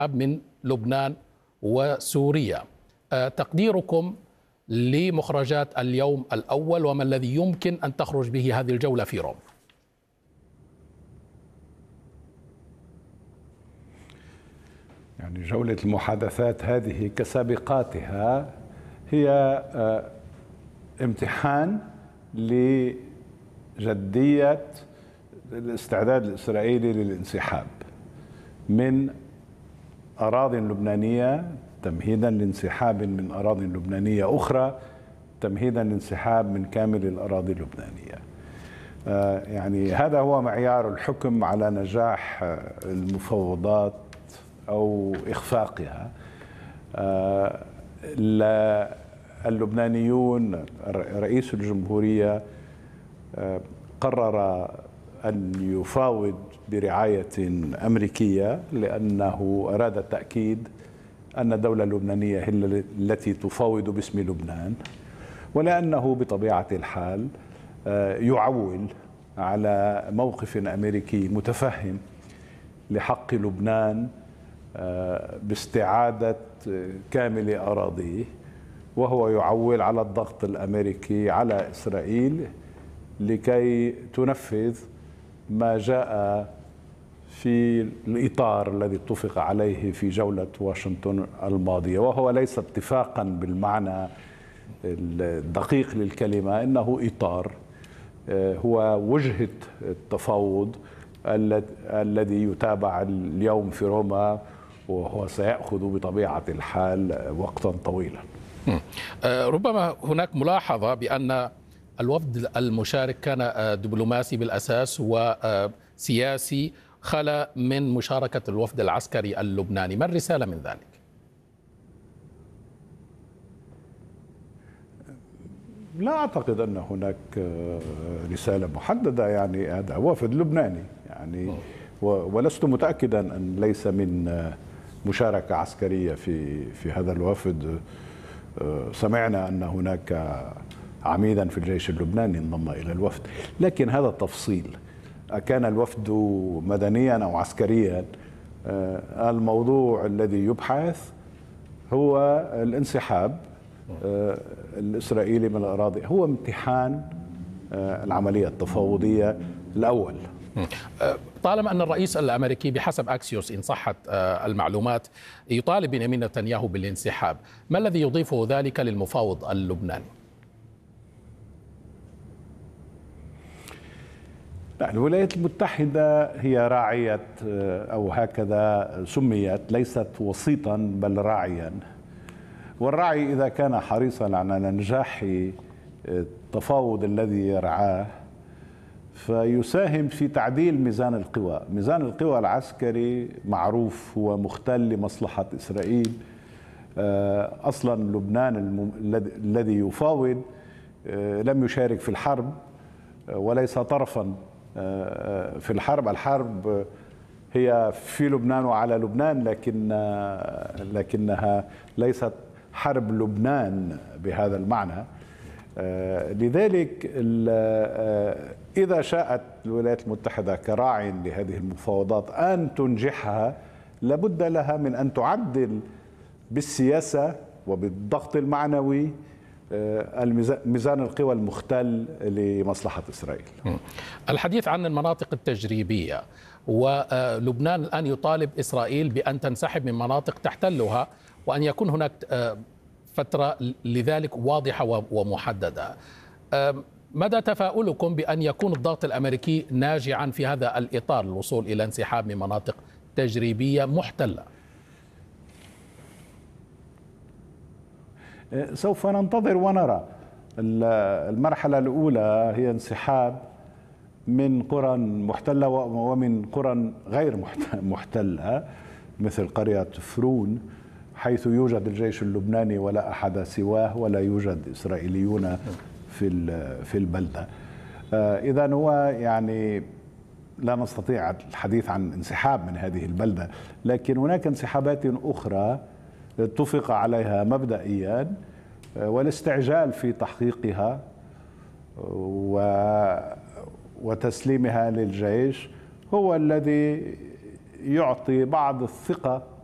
من لبنان وسوريا. تقديركم لمخرجات اليوم الأول وما الذي يمكن أن تخرج به هذه الجولة في روما؟ يعني جولة المحادثات هذه كسابقاتها هي امتحان لجدية الاستعداد الإسرائيلي للانسحاب من أراضٍ لبنانية تمهيدا لانسحاب من أراضٍ لبنانية أخرى تمهيدا لانسحاب من كامل الأراضي اللبنانية. يعني هذا هو معيار الحكم على نجاح المفاوضات أو إخفاقها. اللبنانيون رئيس الجمهورية قرر أن يفاوض برعاية أمريكية لأنه أراد التأكيد أن الدولة اللبنانية هي التي تفاوض باسم لبنان، ولأنه بطبيعة الحال يعول على موقف أمريكي متفهم لحق لبنان باستعادة كامل أراضيه، وهو يعول على الضغط الأمريكي على إسرائيل لكي تنفذ ما جاء في الإطار الذي اتفق عليه في جولة واشنطن الماضية، وهو ليس اتفاقا بالمعنى الدقيق للكلمة، إنه إطار هو وجهة التفاوض الذي يتابع اليوم في روما، وهو سيأخذ بطبيعة الحال وقتا طويلا. ربما هناك ملاحظة بأن الوفد المشارك كان دبلوماسي بالأساس وسياسي خلا من مشاركة الوفد العسكري اللبناني، ما الرسالة من ذلك؟ لا أعتقد أن هناك رسالة محددة، يعني هذا وفد لبناني يعني، ولست متأكدا أن ليس من مشاركة عسكرية في هذا الوفد. سمعنا أن هناك عميدا في الجيش اللبناني انضم إلى الوفد، لكن هذا التفصيل كان الوفد مدنيا أو عسكريا. الموضوع الذي يبحث هو الانسحاب الإسرائيلي من الأراضي، هو امتحان العملية التفاوضية الأول. طالما أن الرئيس الأمريكي بحسب أكسيوس إن صحت المعلومات يطالب بنيامين نتنياهو بالانسحاب، ما الذي يضيفه ذلك للمفاوض اللبناني؟ الولايات المتحدة هي راعية، أو هكذا سميت، ليست وسيطا بل راعيا، والراعي إذا كان حريصا على نجاح التفاوض الذي يرعاه فيساهم في تعديل ميزان القوى. ميزان القوى العسكري معروف هو مختل لمصلحة إسرائيل. أصلا لبنان الذي يفاوض لم يشارك في الحرب وليس طرفا في الحرب. الحرب هي في لبنان وعلى لبنان، لكنها ليست حرب لبنان بهذا المعنى. لذلك إذا شاءت الولايات المتحدة كراع لهذه المفاوضات أن تنجحها، لابد لها من أن تعدل بالسياسة وبالضغط المعنوي ميزان القوى المختل لمصلحة إسرائيل. الحديث عن المناطق التجريبية، ولبنان الآن يطالب إسرائيل بأن تنسحب من مناطق تحتلها وأن يكون هناك فترة لذلك واضحة ومحددة. مدى تفاؤلكم بأن يكون الضغط الأمريكي ناجعا في هذا الإطار الوصول إلى انسحاب من مناطق تجريبية محتلة؟ سوف ننتظر ونرى. المرحلة الأولى هي انسحاب من قرى محتلة ومن قرى غير محتلة مثل قرية فرون، حيث يوجد الجيش اللبناني ولا أحد سواه ولا يوجد إسرائيليون في البلدة. إذن هو يعني لا نستطيع الحديث عن انسحاب من هذه البلدة، لكن هناك انسحابات أخرى اتفق عليها مبدئيا، والاستعجال في تحقيقها وتسليمها للجيش هو الذي يعطي بعض الثقة